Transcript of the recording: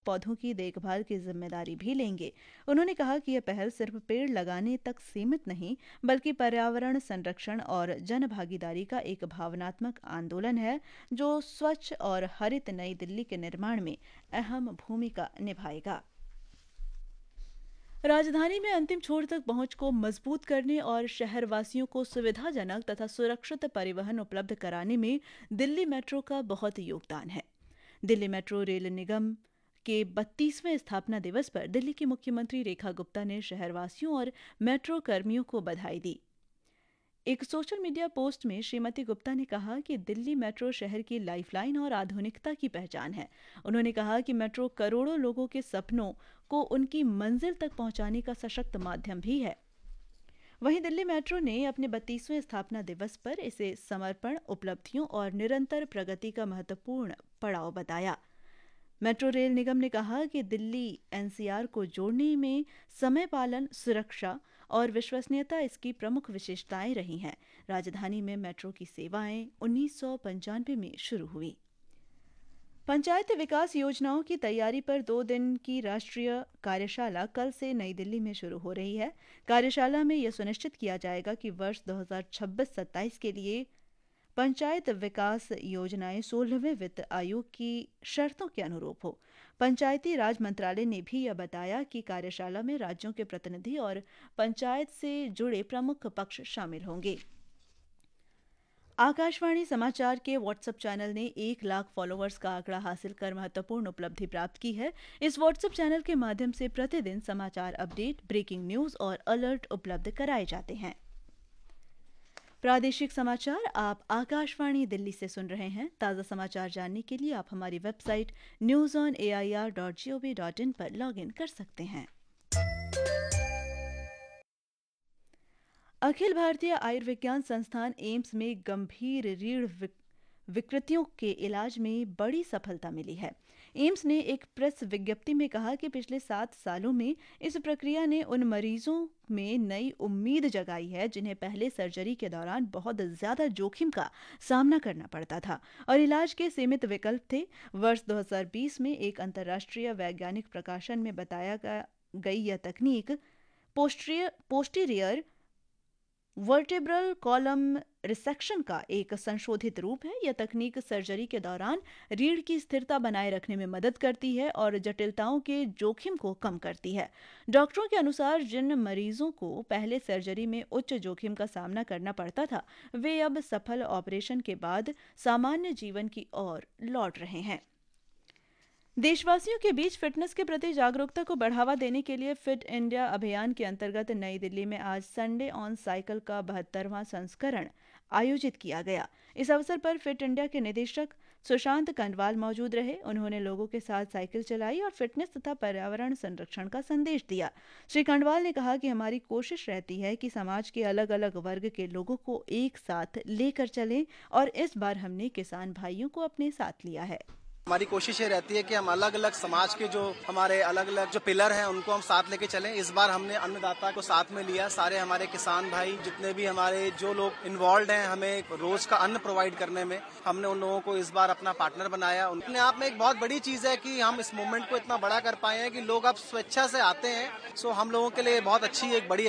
पौधों की देखभाल की जिम्मेदारी भी लेंगे। उन्होंने कहा कि यह पहल सिर्फ पेड़ लगाने तक सीमित नहीं, बल्कि पर्यावरण संरक्षण और जन भागीदारी का एक भावनात्मक आंदोलन है, जो स्वच्छ और हरित नई दिल्ली के निर्माण में अहम भूमिका निभाएगा। राजधानी में अंतिम छोर तक पहुंच को मजबूत करने और शहरवासियों को सुविधाजनक तथा सुरक्षित परिवहन उपलब्ध कराने में दिल्ली मेट्रो का बहुत योगदान है। दिल्ली मेट्रो रेल निगम के 32वें स्थापना दिवस पर दिल्ली की मुख्यमंत्री रेखा गुप्ता ने शहरवासियों और मेट्रो कर्मियों को बधाई दी। एक सोशल मीडिया पोस्ट में श्रीमती गुप्ता ने कहा कि दिल्ली मेट्रो शहर की लाइफलाइन और आधुनिकता की पहचान है। उन्होंने कहा कि मेट्रो करोड़ों लोगों के सपनों को उनकी मंजिल तक पहुंचाने का सशक्त माध्यम भी है। वहीं दिल्ली मेट्रो ने अपने 32वें स्थापना दिवस पर इसे समर्पण, उपलब्धियों और निरंतर प्रगति का महत्वपूर्ण पड़ाव बताया। मेट्रो रेल निगम ने कहा कि दिल्ली एनसीआर को जोड़ने में समय पालन, सुरक्षा और विश्वसनीयता इसकी प्रमुख विशेषताएं रही हैं। राजधानी में मेट्रो की सेवाएं 1995 में शुरू हुई। पंचायती विकास योजनाओं की तैयारी पर 2 दिन की राष्ट्रीय कार्यशाला कल से नई दिल्ली में शुरू हो रही है। कार्यशाला में यह सुनिश्चित किया जाएगा कि वर्ष 2026-27 के लिए पंचायत विकास योजनाएं 16वें वित्त आयोग की शर्तों के अनुरूप हो। पंचायती राज मंत्रालय ने भी यह बताया कि कार्यशाला में राज्यों के प्रतिनिधि और पंचायत से जुड़े प्रमुख पक्ष शामिल होंगे। आकाशवाणी समाचार के व्हाट्सएप चैनल ने 1 लाख फॉलोअर्स का आंकड़ा हासिल कर महत्वपूर्ण उपलब्धि प्राप्त की है। इस व्हाट्सएप चैनल के माध्यम से प्रतिदिन समाचार अपडेट, ब्रेकिंग न्यूज और अलर्ट उपलब्ध कराए जाते हैं। प्रादेशिक समाचार आप आकाशवाणी दिल्ली से सुन रहे हैं। ताज़ा समाचार जानने के लिए आप हमारी वेबसाइट newsonair.gov.in पर लॉगिन कर सकते हैं। अखिल भारतीय आयुर्विज्ञान संस्थान एम्स में गंभीर रीढ़ विकृतियों के इलाज में बड़ी सफलता मिली है। एम्स ने एक प्रेस विज्ञप्ति में कहा कि पिछले 7 सालों में इस प्रक्रिया ने उन मरीजों में नई उम्मीद जगाई है जिन्हें पहले सर्जरी के दौरान बहुत ज्यादा जोखिम का सामना करना पड़ता था और इलाज के सीमित विकल्प थे। वर्ष 2020 में एक अंतर्राष्ट्रीय वैज्ञानिक प्रकाशन में बताया गई यह तकनीक पोस्टीरियर वर्टेब्रल कॉलम रिसेक्शन का एक संशोधित रूप है। यह तकनीक सर्जरी के दौरान रीढ़ की स्थिरता बनाए रखने में मदद करती है और जटिलताओं के जोखिम को कम करती है। डॉक्टरों के अनुसार जिन मरीजों को पहले सर्जरी में उच्च जोखिम का सामना करना पड़ता था, वे अब सफल ऑपरेशन के बाद सामान्य जीवन की ओर लौट रहे हैं। देशवासियों के बीच फिटनेस के प्रति जागरूकता को बढ़ावा देने के लिए फिट इंडिया अभियान के अंतर्गत नई दिल्ली में आज संडे ऑन साइकिल का 72वां संस्करण आयोजित किया गया। इस अवसर पर फिट इंडिया के निदेशक सुशांत कंडवाल मौजूद रहे। उन्होंने लोगों के साथ साइकिल चलाई और फिटनेस तथा पर्यावरण संरक्षण का संदेश दिया। श्री कंडवाल ने कहा कि हमारी कोशिश रहती है कि समाज के अलग अलग वर्ग के लोगों को एक साथ लेकर चलें और इस बार हमने किसान भाइयों को अपने साथ लिया है। हमारी कोशिश ये रहती है कि हम अलग अलग समाज के जो हमारे अलग अलग जो पिलर हैं उनको हम साथ लेके चलें। इस बार हमने अन्नदाता को साथ में लिया। सारे हमारे किसान भाई जितने भी हमारे जो लोग इन्वॉल्व हैं हमें रोज का अन्न प्रोवाइड करने में, हमने उन लोगों को इस बार अपना पार्टनर बनाया। अपने आप में एक बहुत बड़ी चीज है कि हम इस मूवमेंट को इतना बड़ा कर पाए हैं कि लोग अब स्वेच्छा से आते हैं। सो हम लोगों के लिए बहुत अच्छी एक बड़ी